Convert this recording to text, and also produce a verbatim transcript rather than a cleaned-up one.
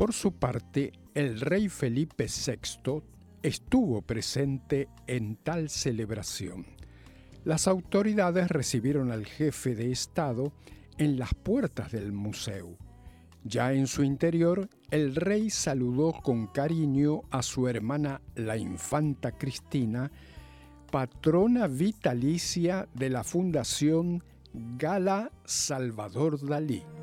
Por su parte, el rey Felipe sexto estuvo presente en tal celebración. Las autoridades recibieron al jefe de Estado en las puertas del museo. Ya en su interior, el rey saludó con cariño a su hermana, la infanta Cristina, patrona vitalicia de la Fundación Gala Salvador Dalí.